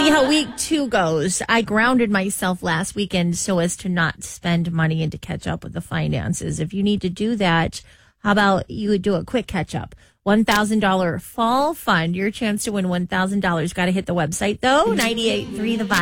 see how week 2 goes. I grounded myself last weekend so as to not spend money and to catch up with the finances. If you need to do that, how about you would do a quick catch up? $1,000 fall fund. Your chance to win $1,000. Got to hit the website, though. 98.3 The Vibe.